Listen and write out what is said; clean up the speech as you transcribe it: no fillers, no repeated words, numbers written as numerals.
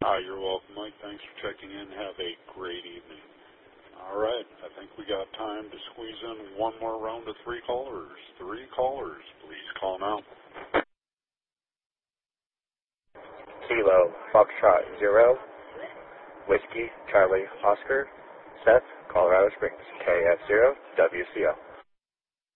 You're welcome, Mike. Thanks for checking in. Have a great evening. All right, I think we got time to squeeze in one more round of three callers. Three callers, please call now. Kilo Foxtrot 0, Whiskey Charlie Oscar, Seth, Colorado Springs, KF0, WCO.